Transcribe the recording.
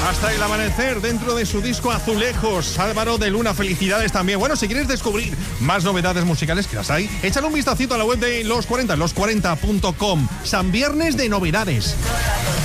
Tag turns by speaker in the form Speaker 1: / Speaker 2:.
Speaker 1: Hasta el amanecer, dentro de su disco Azulejos. Álvaro de Luna, felicidades también. Bueno, si quieres descubrir más novedades musicales, que las hay, échale un vistacito a la web de Los 40, los40.com. San Viernes de novedades.